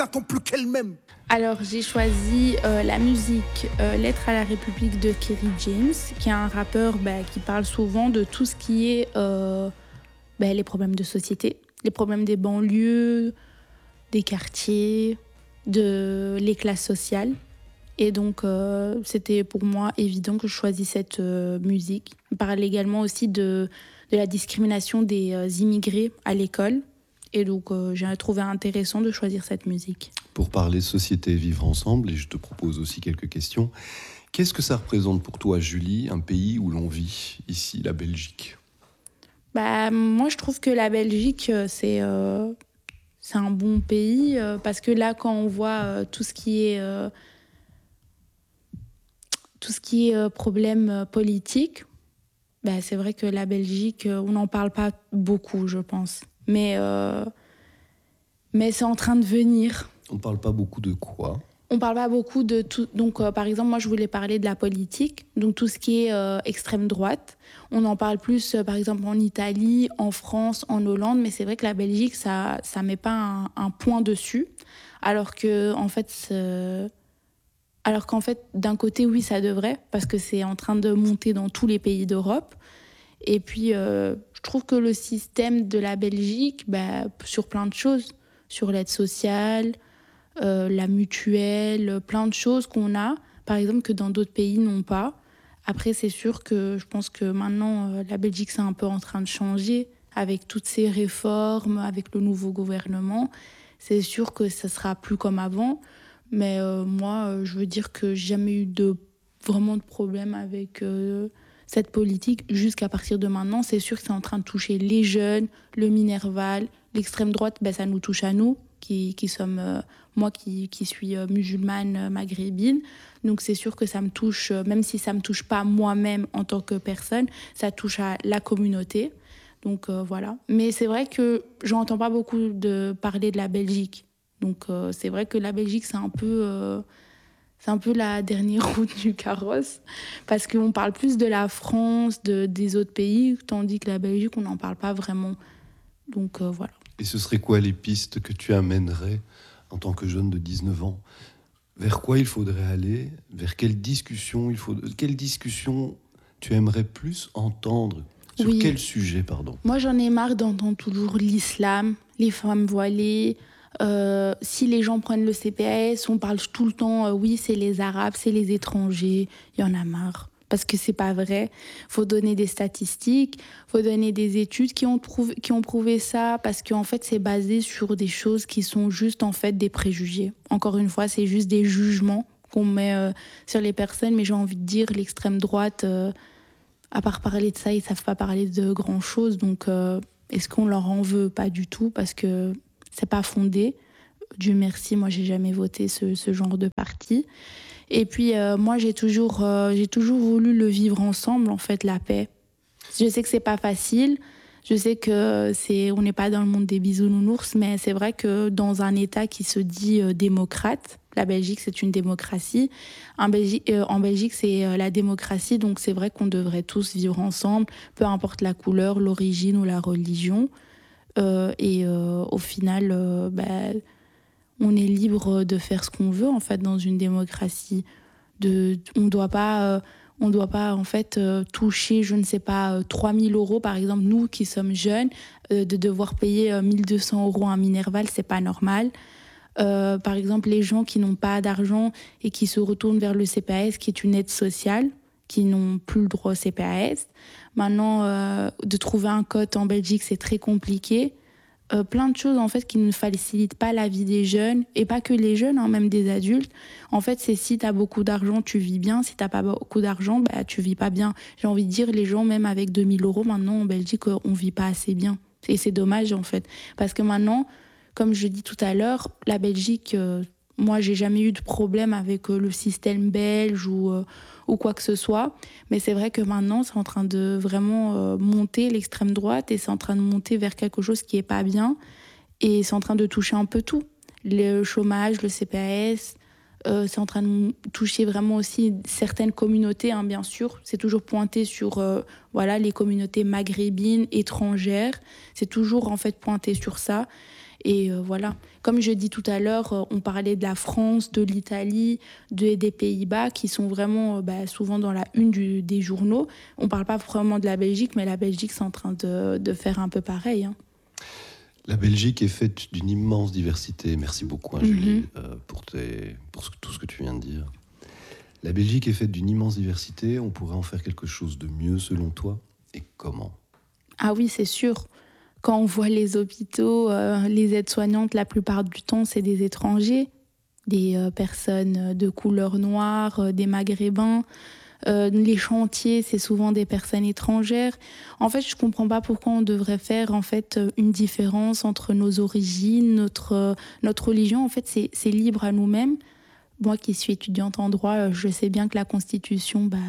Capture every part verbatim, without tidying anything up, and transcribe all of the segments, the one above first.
t'attends plus qu'elle-même. Alors j'ai choisi euh, la musique euh, Lettre à la République de Kerry James, qui est un rappeur bah, qui parle souvent de tout ce qui est euh, bah, les problèmes de société, les problèmes des banlieues, des quartiers, de les classes sociales. Et donc euh, c'était pour moi évident que je choisisse cette euh, musique. Il parle également aussi de, de la discrimination des euh, immigrés à l'école. Et donc euh, j'ai trouvé intéressant de choisir cette musique. Pour parler société et vivre ensemble, et je te propose aussi quelques questions. Qu'est-ce que ça représente pour toi, Julie, un pays où l'on vit, ici, la Belgique ? Bah, moi, je trouve que la Belgique, c'est, euh, c'est un bon pays, euh, parce que là, quand on voit euh, tout ce qui est, euh, tout ce qui est euh, problème euh, politique, bah, c'est vrai que la Belgique, euh, on n'en parle pas beaucoup, je pense. Mais, euh, mais c'est en train de venir. On ne parle pas beaucoup de quoi ? On parle pas beaucoup de tout. Donc, euh, par exemple, moi, je voulais parler de la politique, donc tout ce qui est euh, extrême droite. On en parle plus, euh, par exemple, en Italie, en France, en Hollande, mais c'est vrai que la Belgique, ça, ça met pas un, un point dessus, alors que, en fait, c'est... alors qu'en fait, d'un côté, oui, ça devrait, parce que c'est en train de monter dans tous les pays d'Europe. Et puis, euh, je trouve que le système de la Belgique, bah, sur plein de choses, sur l'aide sociale. Euh, la mutuelle, plein de choses qu'on a, par exemple, que dans d'autres pays n'ont pas. Après, c'est sûr que je pense que maintenant, euh, la Belgique, c'est un peu en train de changer avec toutes ces réformes, avec le nouveau gouvernement. C'est sûr que ça sera plus comme avant. Mais euh, moi, euh, je veux dire que j'ai jamais eu de, vraiment de problème avec euh, cette politique jusqu'à partir de maintenant. C'est sûr que c'est en train de toucher les jeunes, le Minerval, l'extrême droite, ben, ça nous touche à nous, qui, qui sommes... Euh, moi qui, qui suis euh, musulmane euh, maghrébine. Donc c'est sûr que ça me touche, euh, même si ça ne me touche pas moi-même en tant que personne, ça touche à la communauté. Donc euh, voilà. Mais c'est vrai que je n'entends pas beaucoup de parler de la Belgique. Donc euh, c'est vrai que la Belgique, c'est un peu... Euh, c'est un peu la dernière roue du carrosse, parce qu'on parle plus de la France, de, des autres pays, tandis que la Belgique, on n'en parle pas vraiment. Donc euh, voilà. Et ce serait quoi les pistes que tu amènerais en tant que jeune de dix-neuf ans ? Vers quoi il faudrait aller ? Vers quelle discussion il faut... Quelle discussion tu aimerais plus entendre ? Sur oui. Quel sujet, pardon ? Moi, j'en ai marre d'entendre toujours l'islam, les femmes voilées. Euh, si les gens prennent le C P A S, on parle tout le temps, euh, oui, c'est les Arabes, c'est les étrangers. Il y en a marre. Parce que c'est pas vrai. Faut donner des statistiques, faut donner des études qui ont prouvé, qui ont prouvé ça, parce qu'en fait, c'est basé sur des choses qui sont juste en fait des préjugés. Encore une fois, c'est juste des jugements qu'on met euh, sur les personnes. Mais j'ai envie de dire, l'extrême droite, euh, à part parler de ça, ils savent pas parler de grand chose. Donc, euh, est-ce qu'on leur en veut ? Pas du tout, parce que c'est pas fondé. Dieu merci, moi, j'ai jamais voté ce, ce genre de parti. Et puis, euh, moi, j'ai toujours, euh, j'ai toujours voulu le vivre ensemble, en fait, la paix. Je sais que c'est pas facile. Je sais que c'est, on n'est pas dans le monde des bisounours, mais c'est vrai que dans un État qui se dit euh, démocrate, la Belgique, c'est une démocratie. En Belgique, euh, en Belgique, c'est euh, la démocratie, donc c'est vrai qu'on devrait tous vivre ensemble, peu importe la couleur, l'origine ou la religion. Euh, et euh, au final, euh, bah, on est libre de faire ce qu'on veut, en fait, dans une démocratie. De, on doit pas, euh, on doit pas, en fait, euh, toucher, je ne sais pas, euh, trois mille euros, par exemple, nous qui sommes jeunes, euh, de devoir payer euh, mille deux cents euros à un Minerval, c'est pas normal. Euh, par exemple, les gens qui n'ont pas d'argent et qui se retournent vers le C P A S, qui est une aide sociale, qui n'ont plus le droit au C P A S. Maintenant, euh, de trouver un code en Belgique, c'est très compliqué. Euh, plein de choses en fait qui ne facilitent pas la vie des jeunes, et pas que les jeunes, hein, même des adultes. En fait, c'est si tu as beaucoup d'argent, tu vis bien. Si tu n'as pas beaucoup d'argent, bah, tu vis pas bien. J'ai envie de dire, les gens, même avec deux mille euros, maintenant en Belgique, on vit pas assez bien. Et c'est dommage en fait. Parce que maintenant, comme je dis tout à l'heure, la Belgique, euh, moi, j'ai jamais eu de problème avec euh, le système belge ou, euh, ou quoi que ce soit. Mais c'est vrai que maintenant, c'est en train de vraiment euh, monter l'extrême droite, et c'est en train de monter vers quelque chose qui est pas bien. Et c'est en train de toucher un peu tout. Le chômage, le C P A S, euh, c'est en train de toucher vraiment aussi certaines communautés, hein, bien sûr. C'est toujours pointé sur euh, voilà, les communautés maghrébines, étrangères. C'est toujours en fait pointé sur ça. Et euh, voilà. Comme je dis tout à l'heure, euh, on parlait de la France, de l'Italie, de, des Pays-Bas, qui sont vraiment euh, bah, souvent dans la une du, des journaux. On ne parle pas vraiment de la Belgique, mais la Belgique, c'est en train de, de faire un peu pareil. Hein. La Belgique est faite d'une immense diversité. Merci beaucoup, hein, Julie, mm-hmm. euh, pour, tes, pour ce, tout ce que tu viens de dire. La Belgique est faite d'une immense diversité. On pourrait en faire quelque chose de mieux, selon toi. Et comment ? Ah oui, c'est sûr. Quand on voit les hôpitaux, euh, les aides-soignantes, la plupart du temps, c'est des étrangers, des euh, personnes de couleur noire, euh, des maghrébins. Euh, les chantiers, c'est souvent des personnes étrangères. En fait, je ne comprends pas pourquoi on devrait faire en fait, une différence entre nos origines, notre, euh, notre religion. En fait, c'est, c'est libre à nous-mêmes. Moi qui suis étudiante en droit, je sais bien que la Constitution, bah,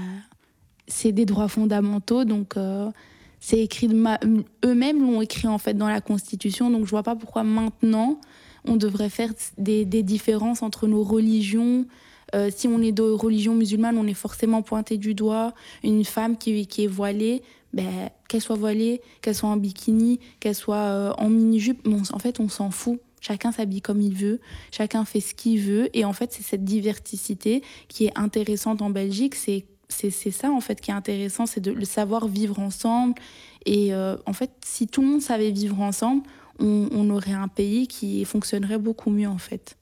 c'est des droits fondamentaux. Donc, euh, c'est écrit de ma... eux-mêmes l'ont écrit en fait, dans la Constitution. Donc, je ne vois pas pourquoi maintenant, on devrait faire des, des différences entre nos religions. Euh, si on est de religion musulmane, on est forcément pointé du doigt. Une femme qui, qui est voilée, ben, qu'elle soit voilée, qu'elle soit en bikini, qu'elle soit euh, en mini-jupe, bon, en fait, on s'en fout. Chacun s'habille comme il veut, chacun fait ce qu'il veut. Et en fait, c'est cette diversité qui est intéressante en Belgique. C'est, c'est, c'est ça, en fait, qui est intéressant, c'est de le savoir vivre ensemble. Et euh, en fait, si tout le monde savait vivre ensemble, on, on aurait un pays qui fonctionnerait beaucoup mieux, en fait.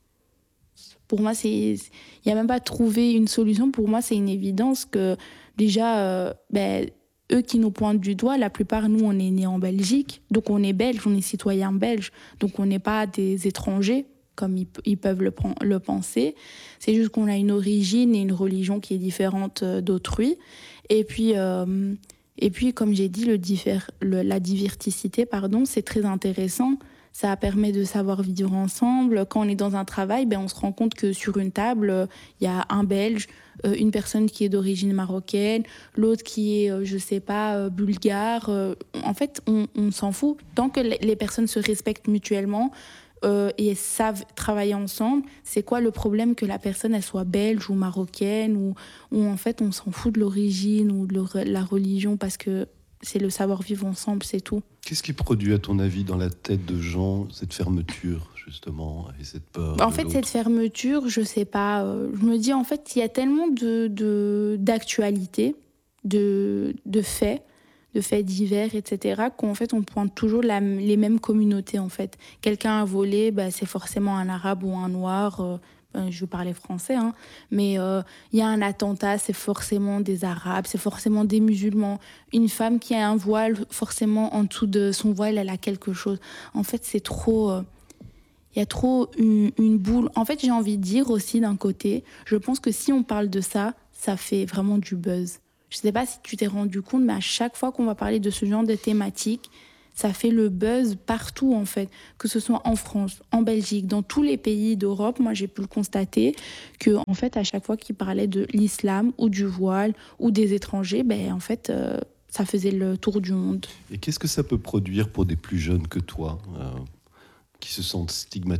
Pour moi, il n'y a même pas à trouver une solution. Pour moi, c'est une évidence que déjà, euh, ben, eux qui nous pointent du doigt, la plupart, nous, on est nés en Belgique. Donc, on est belges, on est citoyens belges. Donc, on n'est pas des étrangers, comme ils, ils peuvent le, le penser. C'est juste qu'on a une origine et une religion qui est différente d'autrui. Et puis, euh, et puis comme j'ai dit, le diffé- le, la diversité, pardon, c'est très intéressant. Ça permet de savoir vivre ensemble. Quand on est dans un travail, ben on se rend compte que sur une table, il y a un Belge, euh, une personne qui est d'origine marocaine, l'autre qui est, euh, je sais pas, euh, bulgare. Euh, en fait, on, on s'en fout. Tant que les personnes se respectent mutuellement euh, et savent travailler ensemble, c'est quoi le problème que la personne elle soit belge ou marocaine ou, ou en fait on s'en fout de l'origine ou de la religion parce que c'est le savoir-vivre ensemble, c'est tout. Qu'est-ce qui produit, à ton avis, dans la tête de gens, cette fermeture, justement, et cette peur En de fait, l'autre ? cette fermeture, je sais pas. Euh, je me dis, en fait, il y a tellement de, de, d'actualités, de, de faits, de faits divers, et cetera, qu'en fait, on pointe toujours la, les mêmes communautés, en fait. Quelqu'un a volé, bah, c'est forcément un arabe ou un noir... Euh, je parlais français, hein, mais il euh, y a un attentat, c'est forcément des Arabes, c'est forcément des musulmans. Une femme qui a un voile, forcément, en dessous de son voile, elle a quelque chose. En fait, c'est trop... Il euh, y a trop une, une boule. En fait, j'ai envie de dire aussi, d'un côté, je pense que si on parle de ça, ça fait vraiment du buzz. Je ne sais pas si tu t'es rendu compte, mais à chaque fois qu'on va parler de ce genre de thématique, ça fait le buzz partout, en fait, que ce soit en France, en Belgique, dans tous les pays d'Europe. Moi, j'ai pu le constater que, en fait, à chaque fois qu'ils parlaient de l'islam ou du voile ou des étrangers, ben, en fait, euh, ça faisait le tour du monde. Et qu'est-ce que ça peut produire pour des plus jeunes que toi, euh, qui se sentent stigmatisés ?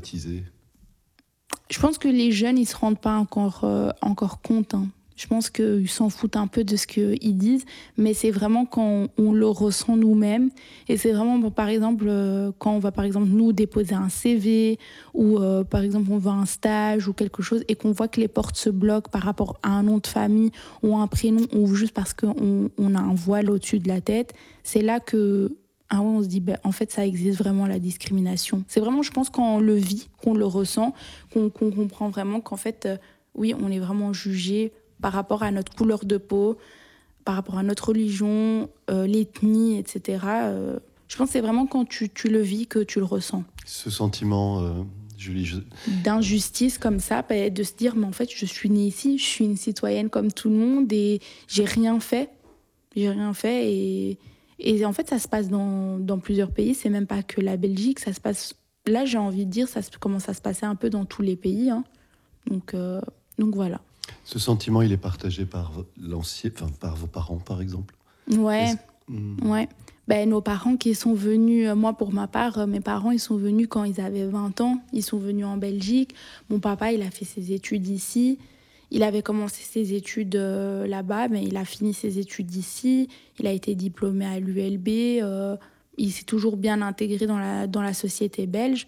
Je pense que les jeunes, ils ne se rendent pas encore, euh, encore compte, hein. Je pense qu'ils s'en foutent un peu de ce qu'ils disent, mais c'est vraiment quand on, on le ressent nous-mêmes. Et c'est vraiment, par exemple, euh, quand on va, par exemple, nous déposer un C V ou, euh, par exemple, on va un stage ou quelque chose et qu'on voit que les portes se bloquent par rapport à un nom de famille ou un prénom ou juste parce qu'on on a un voile au-dessus de la tête, c'est là que... Ah ouais, on se dit, ben, en fait, ça existe vraiment, la discrimination. C'est vraiment, je pense, quand on le vit, qu'on le ressent, qu'on, qu'on comprend vraiment qu'en fait, euh, oui, on est vraiment jugé par rapport à notre couleur de peau, par rapport à notre religion, euh, l'ethnie, et cetera. Euh, je pense que c'est vraiment quand tu, tu le vis que tu le ressens. Ce sentiment, euh, Julie... Je... d'injustice comme ça, bah, de se dire, mais en fait, je suis née ici, je suis une citoyenne comme tout le monde et j'ai rien fait. J'ai rien fait et... Et en fait, ça se passe dans, dans plusieurs pays. C'est même pas que la Belgique. Ça se passe... Là, j'ai envie de dire, ça commence à se passer un peu dans tous les pays. Hein. Donc, euh, donc voilà. Ce sentiment, il est partagé par l'ancien, enfin, par vos parents, par exemple ? Ouais, mmh. ouais. Ben, nos parents qui sont venus... Moi, pour ma part, mes parents, ils sont venus quand ils avaient vingt ans. Ils sont venus en Belgique. Mon papa, il a fait ses études ici. Il avait commencé ses études euh, là-bas, mais il a fini ses études ici. Il a été diplômé à l'U L B. Euh, il s'est toujours bien intégré dans la, dans la société belge.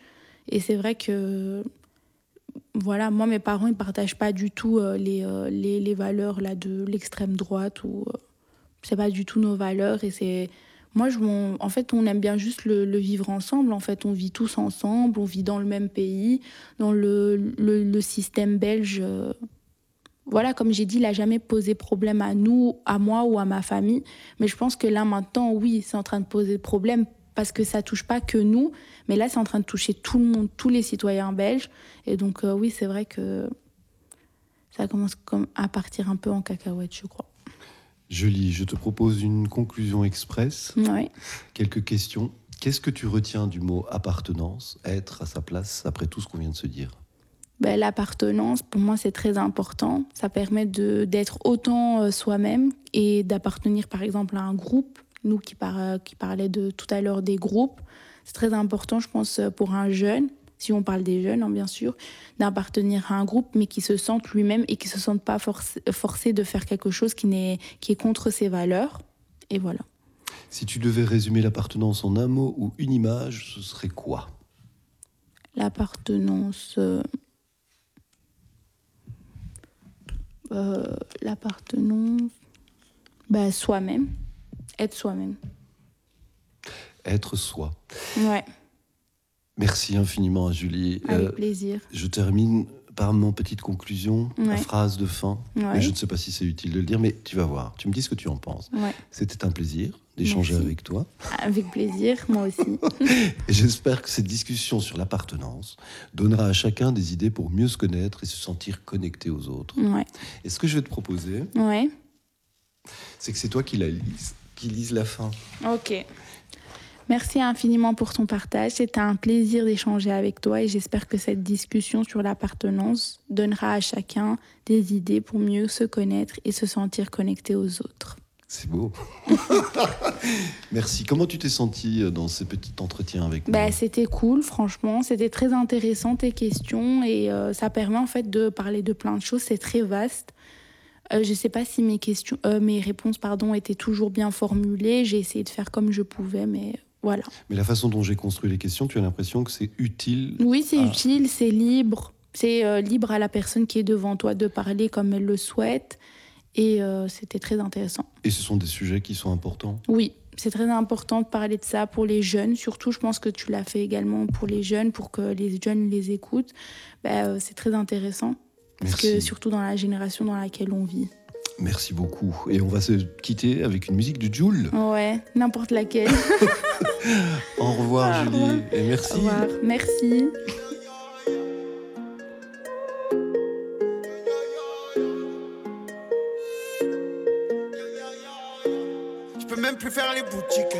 Et c'est vrai que, voilà, moi, mes parents, ils partagent pas du tout euh, les, euh, les, les valeurs là, de l'extrême droite. Ou, euh, c'est pas du tout nos valeurs. Et c'est... Moi, je, on- en fait, on aime bien juste le, le vivre ensemble. En fait, on vit tous ensemble, on vit dans le même pays, dans le, le, le système belge. euh, Voilà, comme j'ai dit, il n'a jamais posé problème à nous, à moi ou à ma famille. Mais je pense que là, maintenant, oui, c'est en train de poser problème parce que ça touche pas que nous. Mais là, c'est en train de toucher tout le monde, tous les citoyens belges. Et donc, euh, oui, c'est vrai que ça commence comme à partir un peu en cacahuète, je crois. Julie, je te propose une conclusion express. Ouais. Quelques questions. Qu'est-ce que tu retiens du mot appartenance, être à sa place, après tout ce qu'on vient de se dire? Ben, l'appartenance, pour moi, c'est très important. Ça permet de, d'être autant euh, soi-même et d'appartenir, par exemple, à un groupe. Nous qui, par, qui parlaient de, tout à l'heure des groupes, c'est très important, je pense, pour un jeune, si on parle des jeunes, hein, bien sûr, d'appartenir à un groupe, mais qui se sente lui-même et qui ne se sente pas forcé, forcé de faire quelque chose qui, n'est, qui est contre ses valeurs. Et voilà. Si tu devais résumer l'appartenance en un mot ou une image, ce serait quoi? L'appartenance... euh, euh, l'appartenance... Ben, soi-même. Être soi-même. Être soi. Ouais, Merci infiniment à Julie. avec Euh, plaisir. je termine par mon petite conclusion, Ouais. la phrase de fin. Ouais. Mais je ne sais pas si c'est utile de le dire, mais tu vas voir. Tu me dis ce que tu en penses. Ouais, C'était un plaisir d'échanger Merci. avec toi. avec plaisir, moi aussi. Et j'espère que cette discussion sur l'appartenance donnera à chacun des idées pour mieux se connaître et se sentir connecté aux autres. Ouais, Et ce que je vais te proposer, ouais, c'est que c'est toi qui la lise, qui lise la fin. ok. Merci infiniment pour ton partage. C'était un plaisir d'échanger avec toi et j'espère que cette discussion sur l'appartenance donnera à chacun des idées pour mieux se connaître et se sentir connecté aux autres. C'est beau. Merci. Comment tu t'es sentie dans ces petits entretiens avec moi? Bah, c'était cool, franchement. C'était très intéressant tes questions et euh, ça permet en fait de parler de plein de choses. C'est très vaste. Euh, je ne sais pas si mes, questions, euh, mes réponses pardon, étaient toujours bien formulées. J'ai essayé de faire comme je pouvais, mais voilà. Mais la façon dont j'ai construit les questions, tu as l'impression que c'est utile? Oui, c'est à... utile, c'est libre. C'est euh, libre à la personne qui est devant toi de parler comme elle le souhaite. Et euh, c'était très intéressant. Et ce sont des sujets qui sont importants? Oui, c'est très important de parler de ça pour les jeunes. Surtout, je pense que tu l'as fait également pour les jeunes, pour que les jeunes les écoutent. Ben, euh, c'est très intéressant. Parce Merci. que surtout dans la génération dans laquelle on vit. Merci beaucoup. Et on va se quitter avec une musique de Jul. Ouais, n'importe laquelle. Au revoir, Au Julie. revoir. Et merci. Au revoir. Merci. Je peux même plus faire les boutiques.